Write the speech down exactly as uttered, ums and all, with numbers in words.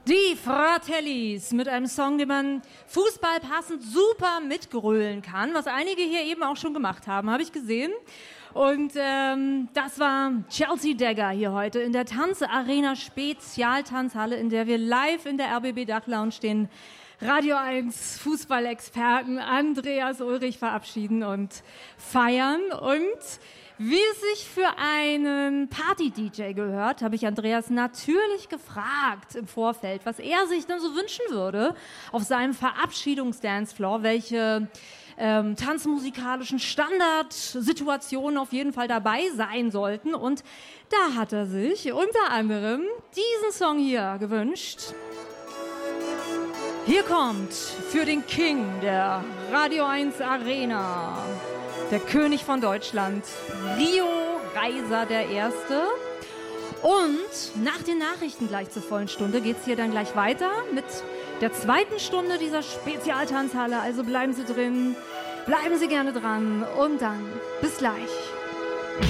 Die Fratellis mit einem Song, den man Fußball passend super mitgrölen kann, was einige hier eben auch schon gemacht haben, habe ich gesehen. Und ähm, das war Chelsea Dagger hier heute in der Tanzarena Spezialtanzhalle, in der wir live in der R B B Dachlounge stehen. Radio eins Fußballexperten Andreas Ulrich verabschieden und feiern. Und wie es sich für einen Party-D J gehört, habe ich Andreas natürlich gefragt im Vorfeld, was er sich denn so wünschen würde auf seinem Verabschiedungsdancefloor, welche ähm, tanzmusikalischen Standardsituationen auf jeden Fall dabei sein sollten. Und da hat er sich unter anderem diesen Song hier gewünscht. Hier kommt für den King der Radio eins Arena, der König von Deutschland, Rio Reiser der Erste. Und nach den Nachrichten gleich zur vollen Stunde geht's hier dann gleich weiter mit der zweiten Stunde dieser Spezialtanzhalle. Also bleiben Sie drin, bleiben Sie gerne dran und dann bis gleich.